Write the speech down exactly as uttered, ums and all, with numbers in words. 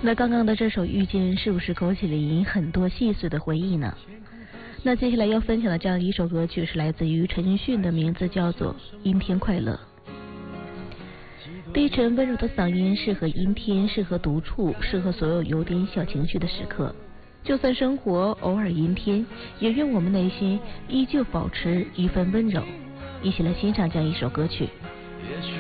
那刚刚的这首《遇见》是不是勾起了您很多细碎的回忆呢？那接下来要分享的这样一首歌曲是来自于陈奕迅的，名字叫做《阴天快乐》。低沉温柔的嗓音适合阴天，适合独处，适合所有有点小情绪的时刻。就算生活偶尔阴天，也愿我们内心依旧保持一份温柔。一起来欣赏这样一首歌曲。 也许